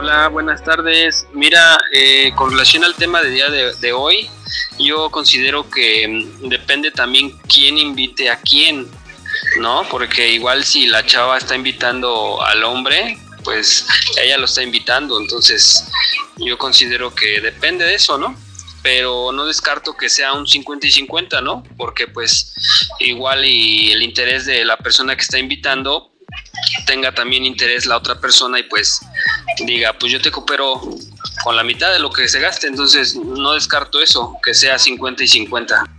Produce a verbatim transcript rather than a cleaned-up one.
Hola, buenas tardes. Mira, eh, con relación al tema del día de, de hoy, yo considero que mm, depende también quién invite a quién, ¿no? Porque igual si la chava está invitando al hombre, pues ella lo está invitando, entonces yo considero que depende de eso, ¿no? Pero no descarto que sea un cincuenta y cincuenta, ¿no? Porque pues igual y el interés de la persona que está invitando tenga también interés la otra persona y pues diga, pues yo te coopero con la mitad de lo que se gaste, entonces no descarto eso, que sea cincuenta y cincuenta.